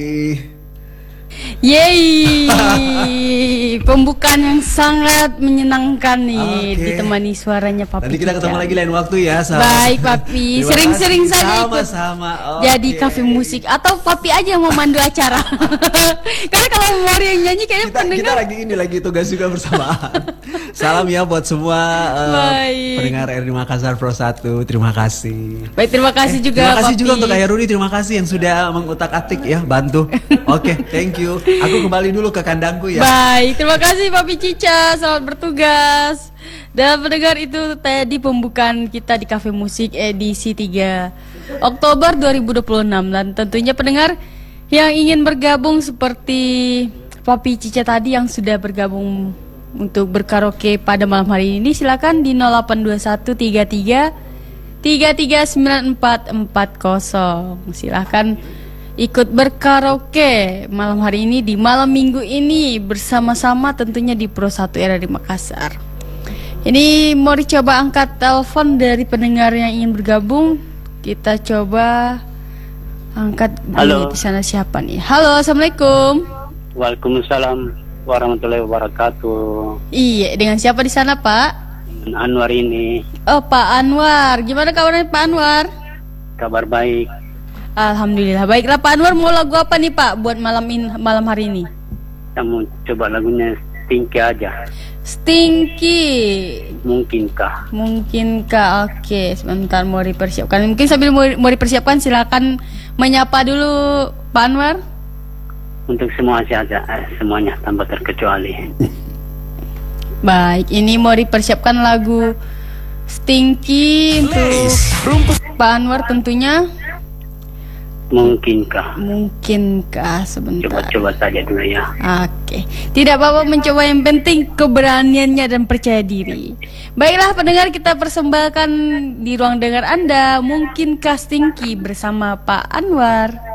Yeay, pembukaan yang sangat menyenangkan nih, ditemani suaranya Papi. Nanti kita ketemu lagi lain waktu ya. Baik Papi, sering-sering saja ikut sama-sama. jadi kafe musik atau Papi aja yang mau mandu acara. Karena kalau Mori yang nyanyi kayaknya kita lagi tugas juga bersamaan. Salam ya buat semua pendengar RRI Makassar Pro 1. Terima kasih. Baik, terima kasih juga Terima kasih Papi. juga untuk Ayah Rudi, terima kasih yang sudah mengutak-atik ya, bantu. Oke, thank you. Aku kembali dulu ke kandangku ya. Baik, terima kasih Papi Cica, selamat bertugas. Dan pendengar, itu tadi pembukaan kita di Cafe Musik edisi 3 Oktober 2026. Dan tentunya pendengar yang ingin bergabung seperti Papi Cica tadi yang sudah bergabung untuk berkaraoke pada malam hari ini, silakan di 082133339440. Silakan ikut berkaraoke malam hari ini di malam minggu ini bersama-sama tentunya di Pro 1 RRI Makassar. Ini mau dicoba angkat telepon dari pendengar yang ingin bergabung. Kita coba angkat. Halo. Di sana siapa nih? Halo, assalamualaikum. Waalaikumsalam warahmatullahi wabarakatuh. Iya, dengan siapa di sana Pak? Anwar ini. Oh, Pak Anwar. Gimana kabarnya Pak Anwar? Kabar baik. Alhamdulillah. Baiklah Pak Anwar, mau lagu apa nih Pak buat malam hari ini? Kamu coba lagunya Stinky aja. Stinky. Mungkinkah? Oke, sebentar mau dipersiapkan. Mungkin sambil mau dipersiapkan, silakan menyapa dulu Pak Anwar. Untuk semua saja, semuanya tanpa terkecuali. Baik, ini mau dipersiapkan lagu Stinky untuk Pak Anwar tentunya. Mungkinkah? Sebentar. Coba saja dulu ya. Oke, tidak apa-apa mencoba, yang penting keberaniannya dan percaya diri. Baiklah pendengar, kita persembahkan di ruang dengar Anda Mungkinkah Stinky bersama Pak Anwar.